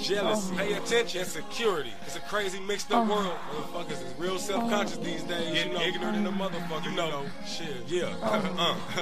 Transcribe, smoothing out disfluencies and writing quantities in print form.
jealousy, pay attention, insecurity. It's a crazy mixed up world. Motherfuckers is real self-conscious these days. Getting ignorant in the motherfucker, you know. Shit, yeah.